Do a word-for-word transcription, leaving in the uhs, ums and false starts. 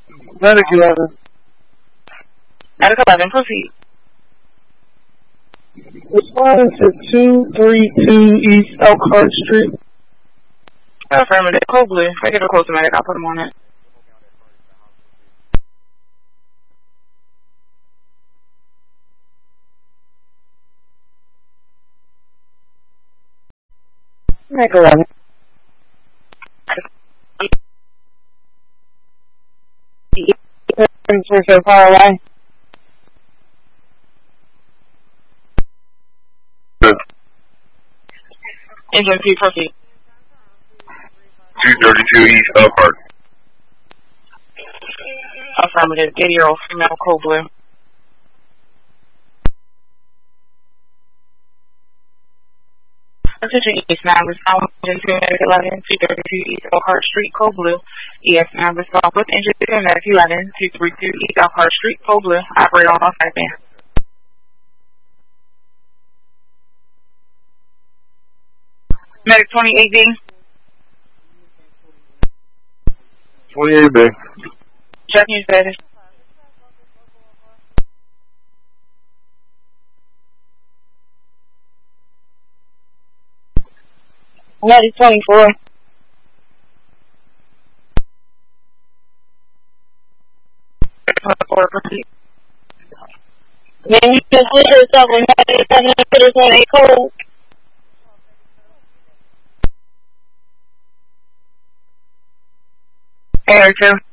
Medic eleven. Medic eleven, proceed. Respond to two three two East Elkhart Street. Affirmative. Code blue. If I get a close to medic, I'll put him on it. Medic eleven. We're so far away. Engine two, proceed. two thirty-two East Elkhart. Affirmative. eighty-year-old female, code blue. Attention East nine, respond with engine two, medic eleven, two thirty-two East Elkhart Street, code blue. E S nine, respond with engine two, medic eleven, two thirty-two East Elkhart Street, code blue. Operate on off-site band. Medic twenty-eight B. twenty-eight B. Checking your status. Medic twenty-four. Or proceed. Man, you just did yourself and medic seven put us on a code. Air two.